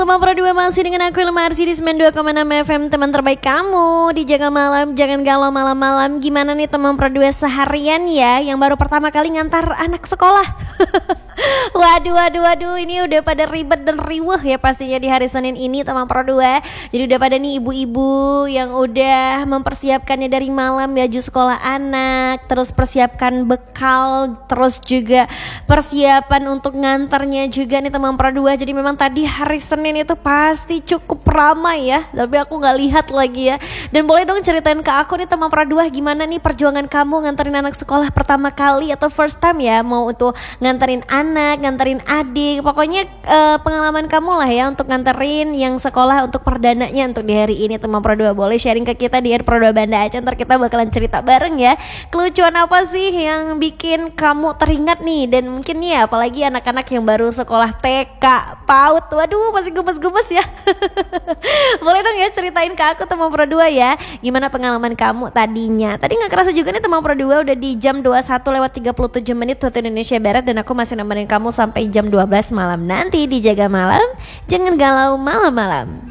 Teman Pro 2 masih dengan aku Ilma Arsy di 92,6 FM. Teman terbaik kamu di Jaga Malam, jangan galau malam-malam. Gimana nih teman Pro 2 seharian ya, yang baru pertama kali ngantar anak sekolah? Waduh, ini udah pada ribet dan riweh ya pastinya di hari Senin ini teman Pro 2. Jadi udah pada nih ibu-ibu yang udah mempersiapkannya dari malam, baju sekolah anak, terus persiapkan bekal, terus juga persiapan untuk ngantarnya juga nih teman Pro 2. Jadi memang tadi hari Senin itu pasti cukup ramai ya, tapi aku gak lihat lagi ya. Dan boleh dong ceritain ke aku nih teman Pro 2, gimana nih perjuangan kamu nganterin anak sekolah pertama kali atau first time ya, mau itu nganterin anak, nganterin adik, pokoknya pengalaman kamu lah ya untuk nganterin yang sekolah untuk perdananya untuk di hari ini teman Pro 2. Boleh sharing ke kita di Pro 2 Banda Aceh, ntar kita bakalan cerita bareng ya. Kelucuan apa sih yang bikin kamu teringat nih, dan mungkin nih apalagi anak-anak yang baru sekolah TK, PAUD, waduh masih gemes-gemes ya. Boleh dong ya ceritain ke aku teman Pro 2 ya, gimana pengalaman kamu tadinya. Tadi gak kerasa juga nih teman Pro 2 udah di jam 21:37 waktu Indonesia Barat, dan aku masih nemenin kamu sampai jam 12 malam nanti di Jaga Malam, jangan galau malam-malam.